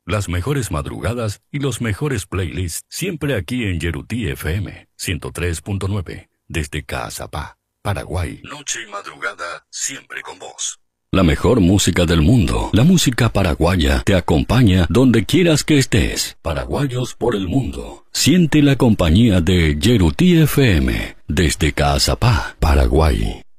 Las mejores madrugadas y los mejores playlists siempre aquí en Yerutí FM 103.9 desde Caazapá, Paraguay. Noche y madrugada siempre con vos. La mejor música del mundo, la música paraguaya, te acompaña donde quieras que estés. Paraguayos por el mundo. Siente la compañía de Yerutí FM desde Caazapá, Paraguay.